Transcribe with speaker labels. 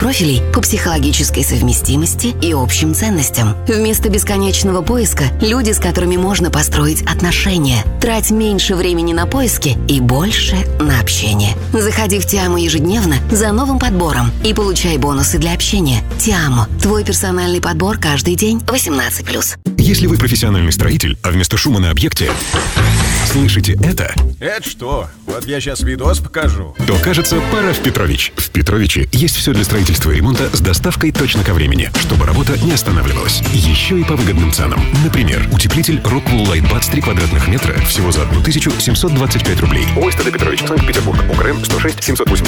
Speaker 1: профилей по психологической совместимости и общим ценностям. Вместо бесконечного поиска – люди, с которыми можно построить отношения. Трать меньше времени на поиски и больше на общение. Заходи в Тиамо ежедневно за новым подбором и получай бонусы для общения. Тиамо – твой персональный подбор каждый день. 18+.
Speaker 2: Если вы профессиональный строитель, а вместо шума на объекте слышите это?
Speaker 3: Это что? Вот я сейчас видос покажу.
Speaker 2: То, кажется, пора в Петрович. В Петровиче есть все для строительства и ремонта с доставкой точно ко времени, чтобы работа не останавливалась. Еще и по выгодным ценам. Например, утеплитель Rockwool Lightbuds 3 квадратных метра всего за 1725 рублей. ОСТД Петрович, Санкт-Петербург. УКРМ 106 780.